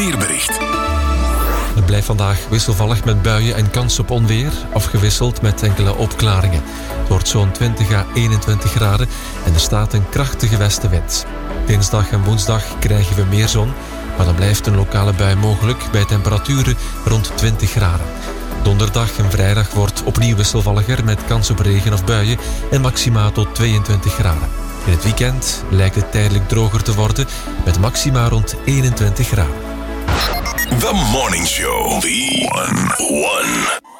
Weerbericht. Het blijft vandaag wisselvallig met buien en kans op onweer, afgewisseld met enkele opklaringen. Het wordt zo'n 20 à 21 graden en er staat een krachtige westenwind. Dinsdag en woensdag krijgen we meer zon, maar dan blijft een lokale bui mogelijk bij temperaturen rond 20 graden. Donderdag en vrijdag wordt opnieuw wisselvalliger met kans op regen of buien en maxima tot 22 graden. In het weekend lijkt het tijdelijk droger te worden met maxima rond 21 graden. The Morning Show. The One.